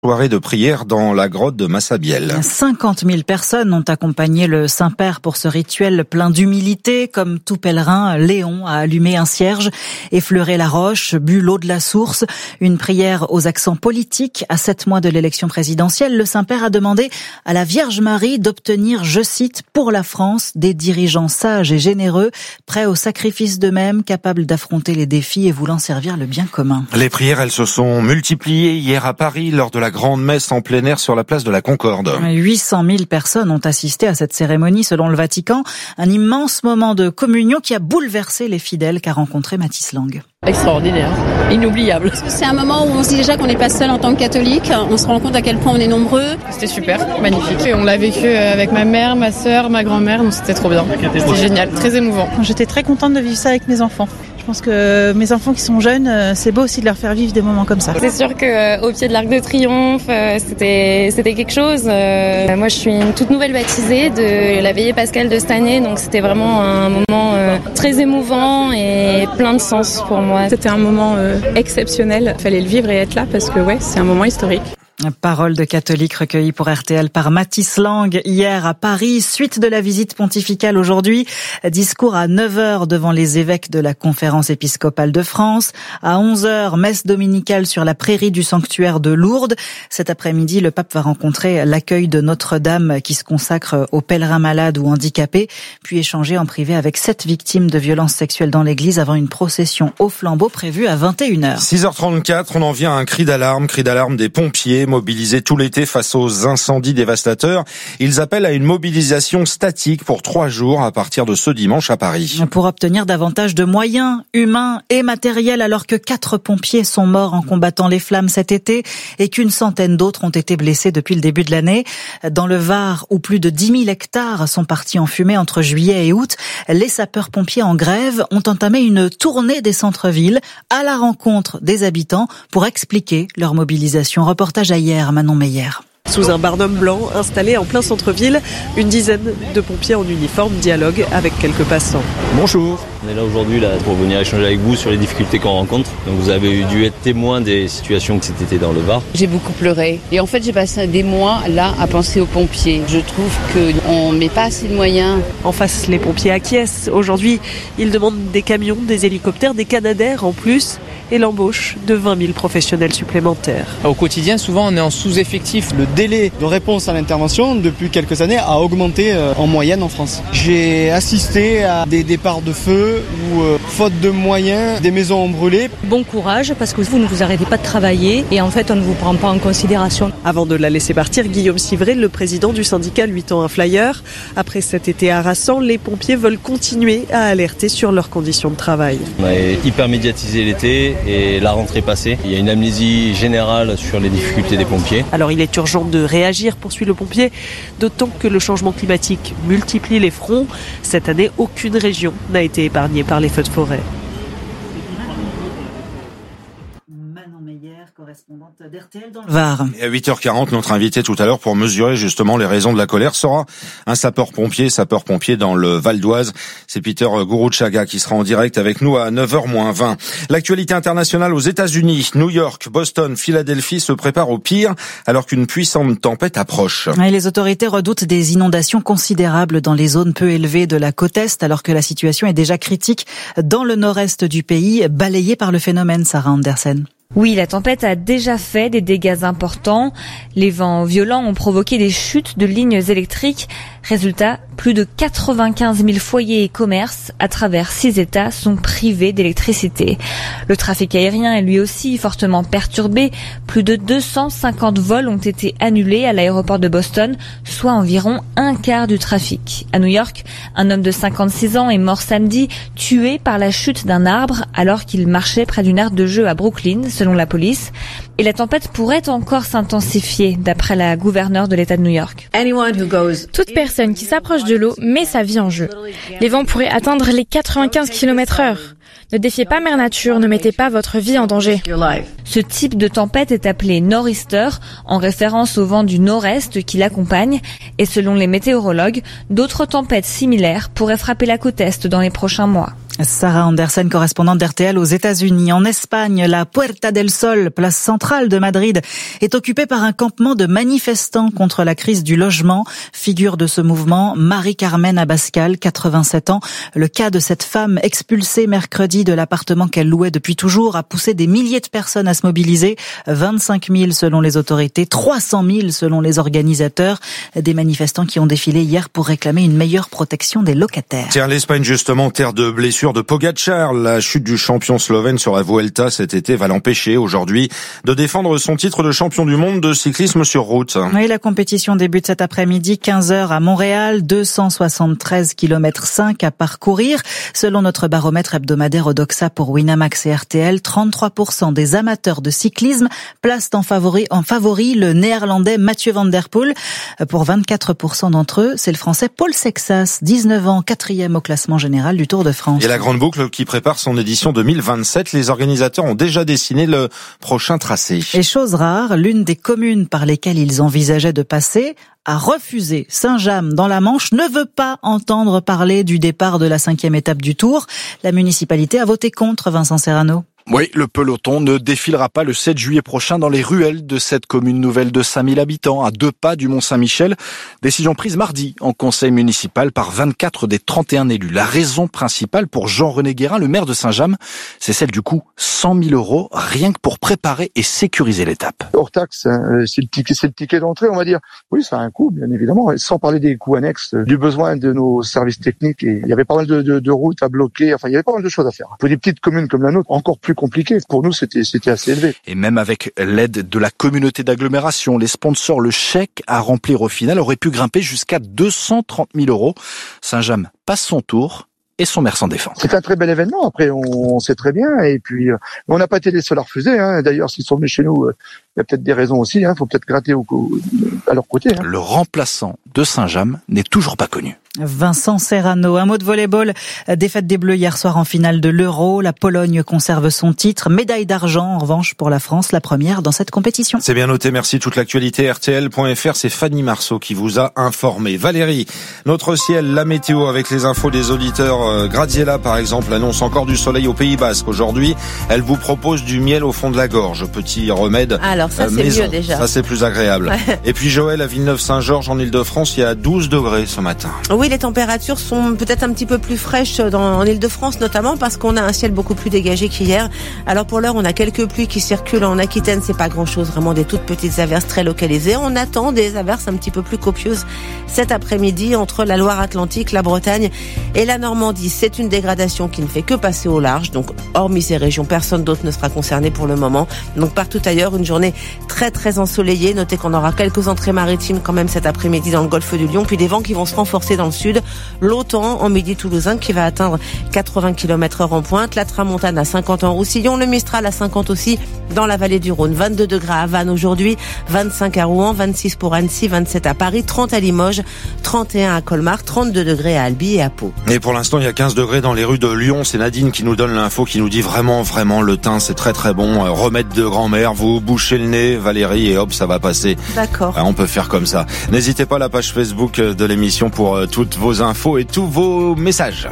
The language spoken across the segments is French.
Soirée de prière dans la grotte de Massabielle. 50 000 personnes ont accompagné le Saint-Père pour ce rituel plein d'humilité. Comme tout pèlerin, Léon a allumé un cierge, effleuré la roche, bu l'eau de la source. Une prière aux accents politiques. À 7 mois de l'élection présidentielle, le Saint-Père a demandé à la Vierge Marie d'obtenir, je cite, pour la France, des dirigeants sages et généreux, prêts au sacrifice d'eux-mêmes, capables d'affronter les défis et voulant servir le bien commun. Les prières, elles se sont multipliées hier à Paris lors de la grande messe en plein air sur la place de la Concorde. 800 000 personnes ont assisté à cette cérémonie selon le Vatican. Un immense moment de communion qui a bouleversé les fidèles qu'a rencontré Mathis Lang. Extraordinaire, inoubliable. C'est un moment où on se dit déjà qu'on n'est pas seul en tant que catholique. On se rend compte à quel point on est nombreux. C'était super, magnifique. Et on l'a vécu avec ma mère, ma sœur, ma grand-mère, donc c'était trop bien. C'était génial, très émouvant. J'étais très contente de vivre ça avec mes enfants. Je pense que mes enfants qui sont jeunes, c'est beau aussi de leur faire vivre des moments comme ça. C'est sûr qu'au pied de l'Arc de Triomphe, c'était quelque chose. Moi, je suis une toute nouvelle baptisée de la veillée pascale de cette année, donc c'était vraiment un moment très émouvant et plein de sens pour moi. C'était un moment exceptionnel. Il fallait le vivre et être là parce que c'est un moment historique. Parole de catholique recueillie pour RTL par Mathis Lang hier à Paris. Suite de la visite pontificale aujourd'hui. Discours à 9h devant les évêques de la Conférence épiscopale de France. À 11h, messe dominicale sur la prairie du sanctuaire de Lourdes. Cet après-midi, le pape va rencontrer l'accueil de Notre-Dame qui se consacre aux pèlerins malades ou handicapés, puis échanger en privé avec 7 victimes de violences sexuelles dans l'église avant une procession au flambeau prévue à 21h. 6h34, on en vient à un cri d'alarme des pompiers mobilisés tout l'été face aux incendies dévastateurs. Ils appellent à une mobilisation statique pour 3 jours à partir de ce dimanche à Paris. Pour obtenir davantage de moyens humains et matériels alors que 4 pompiers sont morts en combattant les flammes cet été et qu'une centaine d'autres ont été blessés depuis le début de l'année. Dans le Var, où plus de 10 000 hectares sont partis en fumée entre juillet et août, les sapeurs-pompiers en grève ont entamé une tournée des centres-villes à la rencontre des habitants pour expliquer leur mobilisation. Reportage à hier, Manon Meyer. Sous un barnum blanc installé en plein centre-ville, une dizaine de pompiers en uniforme dialoguent avec quelques passants. Bonjour. On est là aujourd'hui pour venir échanger avec vous sur les difficultés qu'on rencontre. Donc vous avez dû être témoin des situations que cet été dans le Var. J'ai beaucoup pleuré et en fait j'ai passé des mois là à penser aux pompiers. Je trouve qu'on ne met pas assez de moyens. En face, les pompiers acquiescent. Aujourd'hui, ils demandent des camions, des hélicoptères, des Canadair en plus et l'embauche de 20 000 professionnels supplémentaires. Au quotidien, souvent on est en sous-effectif. Le délai de réponse à l'intervention depuis quelques années a augmenté en moyenne en France. J'ai assisté à des départs de feu où, faute de moyens, des maisons ont brûlé. Bon courage parce que vous ne vous arrêtez pas de travailler et en fait on ne vous prend pas en considération. Avant de la laisser partir, Guillaume Civray, le président du syndicat 8 ans un flyer. Après cet été harassant, les pompiers veulent continuer à alerter sur leurs conditions de travail. On a hyper médiatisé l'été et la rentrée passée. Il y a une amnésie générale sur les difficultés des pompiers. Alors il est urgent de réagir, poursuit le pompier, d'autant que le changement climatique multiplie les fronts. Cette année, aucune région n'a été épargnée par les feux de forêt. Correspondante d'RTL dans le Var. Et à 8h40, notre invité tout à l'heure pour mesurer justement les raisons de la colère sera un sapeur-pompier dans le Val d'Oise. C'est Peter Gourouchaga qui sera en direct avec nous à 9h-20. L'actualité internationale aux États-Unis, New York, Boston, Philadelphie se préparent au pire alors qu'une puissante tempête approche. Et les autorités redoutent des inondations considérables dans les zones peu élevées de la côte est alors que la situation est déjà critique dans le nord-est du pays, balayée par le phénomène, Sarah Andersen. Oui, la tempête a déjà fait des dégâts importants. Les vents violents ont provoqué des chutes de lignes électriques. Résultat, plus de 95 000 foyers et commerces à travers 6 États sont privés d'électricité. Le trafic aérien est lui aussi fortement perturbé. Plus de 250 vols ont été annulés à l'aéroport de Boston, soit environ un quart du trafic. À New York, un homme de 56 ans est mort samedi, tué par la chute d'un arbre alors qu'il marchait près d'une aire de jeu à Brooklyn, selon la police. Et la tempête pourrait encore s'intensifier, d'après la gouverneure de l'État de New York. Toute personne qui s'approche de l'eau met sa vie en jeu. Les vents pourraient atteindre les 95 km/h. Ne défiez pas Mère Nature, ne mettez pas votre vie en danger. Ce type de tempête est appelé nor'easter, en référence au vent du nord-est qui l'accompagne. Et selon les météorologues, d'autres tempêtes similaires pourraient frapper la côte est dans les prochains mois. Sarah Andersen, correspondante d'RTL aux États-Unis. En Espagne, la Puerta del Sol, place centrale de Madrid, est occupée par un campement de manifestants contre la crise du logement. Figure de ce mouvement, Marie-Carmen Abascal, 87 ans. Le cas de cette femme expulsée mercredi de l'appartement qu'elle louait depuis toujours a poussé des milliers de personnes à se mobiliser. 25 000 selon les autorités, 300 000 selon les organisateurs. Des manifestants qui ont défilé hier pour réclamer une meilleure protection des locataires. Tiens, l'Espagne justement, terre de blessures de Pogačar. La chute du champion slovène sur la Vuelta cet été va l'empêcher aujourd'hui de défendre son titre de champion du monde de cyclisme sur route. Oui, la compétition débute cet après-midi, 15h à Montréal, 273 km 5 à parcourir. Selon notre baromètre hebdomadaire Odoxa pour Winamax et RTL, 33% des amateurs de cyclisme placent en favori le néerlandais Mathieu van der Poel. Pour 24% d'entre eux, c'est le français Paul Sexas, 19 ans, 4e au classement général du Tour de France. Et la Grande Boucle qui prépare son édition 2027, les organisateurs ont déjà dessiné le prochain tracé. Et chose rare, l'une des communes par lesquelles ils envisageaient de passer a refusé. Saint-James, dans la Manche, ne veut pas entendre parler du départ de la 5e étape du Tour. La municipalité a voté contre, Vincent Serrano. Oui, le peloton ne défilera pas le 7 juillet prochain dans les ruelles de cette commune nouvelle de 5000 habitants, à 2 pas du Mont-Saint-Michel. Décision prise mardi en conseil municipal par 24 des 31 élus. La raison principale pour Jean-René Guérin, le maire de Saint-James, c'est celle du coût 100 000 € rien que pour préparer et sécuriser l'étape. Hors taxe, c'est le ticket d'entrée, on va dire. Oui, ça a un coût, bien évidemment, sans parler des coûts annexes, du besoin de nos services techniques. Et il y avait pas mal de routes à bloquer, enfin il y avait pas mal de choses à faire. Pour des petites communes comme la nôtre, encore plus compliqué. Pour nous, c'était assez élevé. Et même avec l'aide de la communauté d'agglomération, les sponsors, le chèque à remplir au final aurait pu grimper jusqu'à 230 000 €. Saint-James passe son tour et son maire s'en défend. C'est un très bel événement. Après, on sait très bien. Et puis, on n'a pas été les seuls à refuser. D'ailleurs, s'ils sont venus chez nous, il y a peut-être des raisons aussi. Faut peut-être gratter à leur côté. Le remplaçant de Saint-James n'est toujours pas connu. Vincent Serrano. Un mot de volleyball. Défaite des Bleus hier soir en finale de l'Euro. La Pologne conserve son titre. Médaille d'argent, en revanche, pour la France, la première dans cette compétition. C'est bien noté. Merci. Toute l'actualité RTL.fr. C'est Fanny Marceau qui vous a informé. Valérie, notre ciel, la météo avec les infos des auditeurs. Graziella, par exemple, annonce encore du soleil au Pays Basque. Aujourd'hui, elle vous propose du miel au fond de la gorge. Petit remède. Alors ça, c'est maison. Mieux déjà. Ça, c'est plus agréable. Ouais. Et puis Joël, à Villeneuve-Saint-Georges, en Ile-de-France, il y a 12 degrés ce matin. Oui, les températures sont peut-être un petit peu plus fraîches en Ile-de-France, notamment parce qu'on a un ciel beaucoup plus dégagé qu'hier. Alors pour l'heure, on a quelques pluies qui circulent en Aquitaine, c'est pas grand-chose, vraiment des toutes petites averses très localisées. On attend des averses un petit peu plus copieuses cet après-midi entre la Loire-Atlantique, la Bretagne et la Normandie. C'est une dégradation qui ne fait que passer au large, donc hormis ces régions, personne d'autre ne sera concerné pour le moment. Donc partout ailleurs, une journée très très ensoleillée. Notez qu'on aura quelques entrées maritimes quand même cet après-midi dans le golfe du Lion, puis des vents qui vont se renforcer dans le sud. L'OTAN en midi toulousain qui va atteindre 80 km/h en pointe, la Tramontane à 50 en Roussillon, le Mistral à 50 aussi dans la vallée du Rhône. 22 degrés à Vannes aujourd'hui, 25 à Rouen, 26 pour Annecy, 27 à Paris, 30 à Limoges, 31 à Colmar, 32 degrés à Albi et à Pau. Et pour l'instant, il y a 15 degrés dans les rues de Lyon. C'est Nadine qui nous donne l'info, qui nous dit vraiment le teint, c'est très très bon. Remède de grand-mère, vous bouchez le nez, Valérie, et hop, ça va passer. D'accord. On peut faire comme ça. N'hésitez pas à la page Facebook de l'émission pour toutes vos infos et tous vos messages.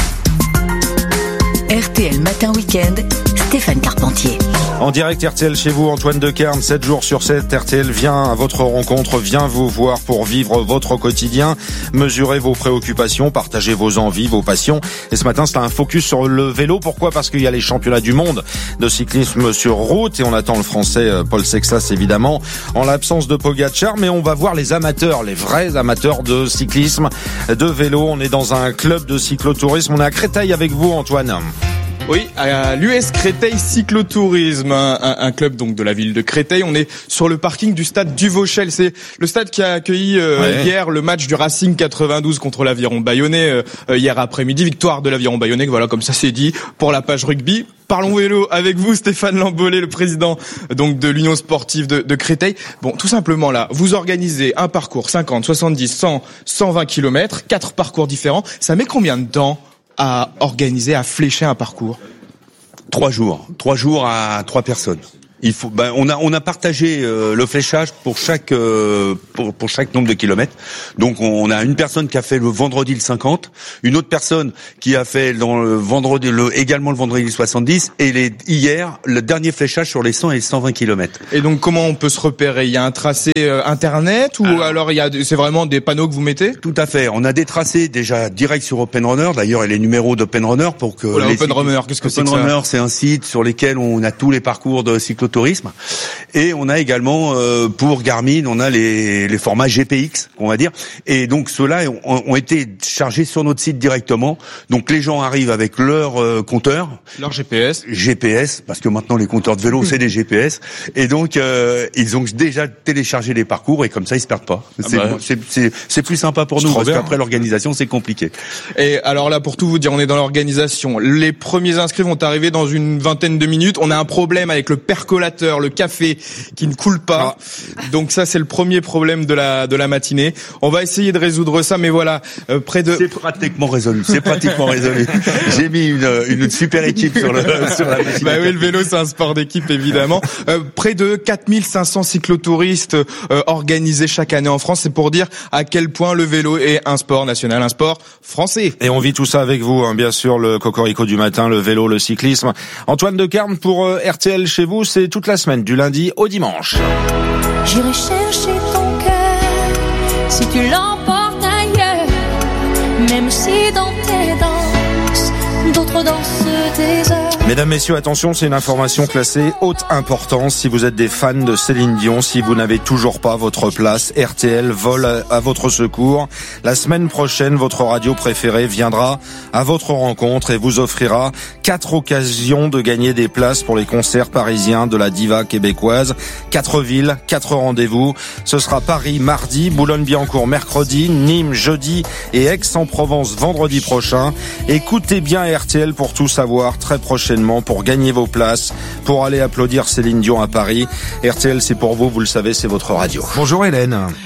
RTL Matin Week-end, Stéphane Carpentier. En direct RTL chez vous, Antoine Decarne, 7 jours sur 7, RTL vient à votre rencontre, vient vous voir pour vivre votre quotidien, mesurer vos préoccupations, partager vos envies, vos passions. Et ce matin, c'est un focus sur le vélo. Pourquoi ? Parce qu'il y a les championnats du monde de cyclisme sur route et on attend le français Paul Sexas évidemment, en l'absence de Pogačar, mais on va voir les amateurs, les vrais amateurs de cyclisme, de vélo. On est dans un club de cyclotourisme. On est à Créteil avec vous, Antoine. Oui, à l'US Créteil Cyclotourisme, un club donc de la ville de Créteil. On est sur le parking du stade Duvauchel. C'est le stade qui a accueilli hier le match du Racing 92 contre l'Aviron Bayonnais hier après-midi. Victoire de l'Aviron Bayonnais, voilà, comme ça c'est dit, pour la page rugby. Parlons vélo avec vous, Stéphane Lambollet, le président donc de l'Union sportive de Créteil. Bon, tout simplement là, vous organisez un parcours 50, 70, 100, 120 km, 4 parcours différents. Ça met combien de temps à organiser, à flécher un parcours? 3 jours. 3 jours à 3 personnes. On a partagé le fléchage pour chaque nombre de kilomètres. Donc on a une personne qui a fait le vendredi le 50, une autre personne qui a fait également le vendredi le 70 et hier le dernier fléchage sur les 100 et les 120 kilomètres. Et donc comment on peut se repérer ? Il y a un tracé internet ou alors c'est vraiment des panneaux que vous mettez ? Tout à fait. On a des tracés déjà directs sur Open Runner. D'ailleurs, il y a les numéros d'Open Runner pour que Open Runner, qu'est-ce que c'est que ça ? Open Runner, c'est un site sur lequel on a tous les parcours de cyclotourisme. Et on a également pour Garmin, on a les formats GPX, on va dire. Et donc ceux-là ont été chargés sur notre site directement. Donc les gens arrivent avec leur compteur, leur GPS, parce que maintenant les compteurs de vélo c'est des GPS. Et donc ils ont déjà téléchargé les parcours et comme ça ils se perdent pas. C'est plus sympa pour nous parce qu'après l'organisation c'est compliqué. Et alors là, pour tout vous dire, on est dans l'organisation. Les premiers inscrits vont arriver dans une vingtaine de minutes. On a un problème avec le percolateur, le café qui ne coule pas. Donc ça, c'est le premier problème de la matinée. On va essayer de résoudre ça, mais voilà, C'est pratiquement résolu. J'ai mis une super équipe sur la machine. Bah oui, le vélo, c'est un sport d'équipe, évidemment. Près de 4500 cyclotouristes organisés chaque année en France. C'est pour dire à quel point le vélo est un sport national, un sport français. Et on vit tout ça avec vous, bien sûr, le cocorico du matin, le vélo, le cyclisme. Antoine de Carme pour RTL chez vous, c'est toute la semaine, du lundi au dimanche. J'irai chercher ton cœur si tu l'emportes ailleurs, même si dans tes danses, d'autres dansent des heures. Mesdames, messieurs, attention, c'est une information classée haute importance. Si vous êtes des fans de Céline Dion, si vous n'avez toujours pas votre place, RTL vole à votre secours. La semaine prochaine, votre radio préférée viendra à votre rencontre et vous offrira 4 occasions de gagner des places pour les concerts parisiens de la diva québécoise. 4 villes, 4 rendez-vous. Ce sera Paris mardi, Boulogne-Billancourt mercredi, Nîmes jeudi et Aix-en-Provence vendredi prochain. Écoutez bien RTL pour tout savoir très prochainement, pour gagner vos places, pour aller applaudir Céline Dion à Paris. RTL, c'est pour vous, vous le savez, c'est votre radio. Bonjour Hélène.